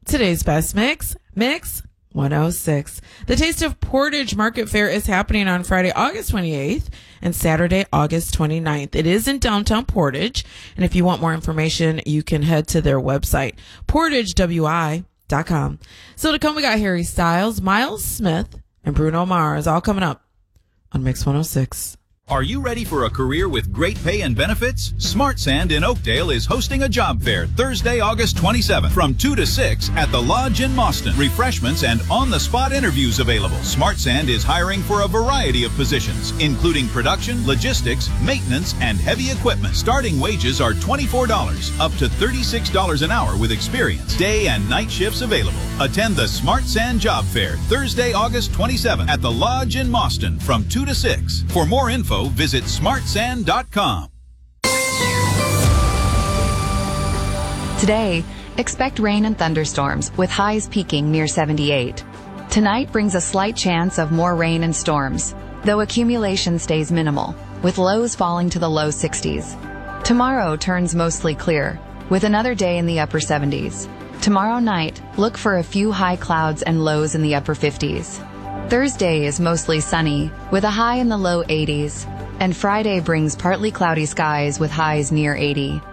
Today's best mix, Mix 106. The Taste of Portage Market Fair is happening on Friday, August 28th and Saturday, August 29th. It is in downtown Portage. And if you want more information, you can head to their website, portagewi.com. So to come, we got Harry Styles, Miles Smith, and Bruno Mars, all coming up on Mix 106. Are you ready for a career with great pay and benefits? Smart Sand in Oakdale is hosting a job fair Thursday, August 27th from 2 to 6 at the Lodge in Mauston. Refreshments and on-the-spot interviews available. Smart Sand is hiring for a variety of positions, including production, logistics, maintenance, and heavy equipment. Starting wages are $24, up to $36 an hour with experience. Day and night shifts available. Attend the Smart Sand Job Fair Thursday, August 27th at the Lodge in Mauston from 2 to 6. For more info, visit smartsand.com. Today, expect rain and thunderstorms with highs peaking near 78. Tonight brings a slight chance of more rain and storms, though accumulation stays minimal, with lows falling to the low 60s. Tomorrow turns mostly clear, with another day in the upper 70s. Tomorrow night, look for a few high clouds and lows in the upper 50s. Thursday is mostly sunny, with a high in the low 80s, and Friday brings partly cloudy skies with highs near 80.